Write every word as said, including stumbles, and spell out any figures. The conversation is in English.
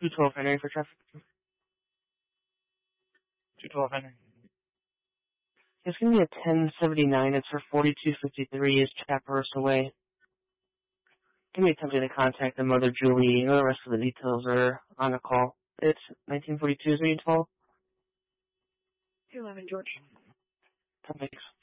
two twelve Henry for traffic. two twelve Henry. It's going to be a ten seventy-nine. It's for forty-two fifty-three. Is Chaparros away. Give me a time to contact the mother, Julie. You know, the rest of the details are on the call. It's nineteen forty-two, is what you told? two eleven, George. Thanks.